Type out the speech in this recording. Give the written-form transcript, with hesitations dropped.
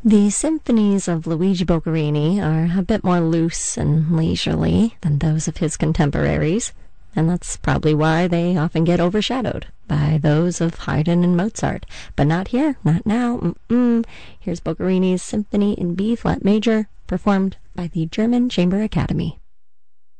The symphonies of Luigi Boccherini are a bit more loose and leisurely than those of his contemporaries, and that's probably why they often get overshadowed by those of Haydn and Mozart. But not here, not now. Here's Boccherini's Symphony in B-flat major, performed by the German Chamber Academy.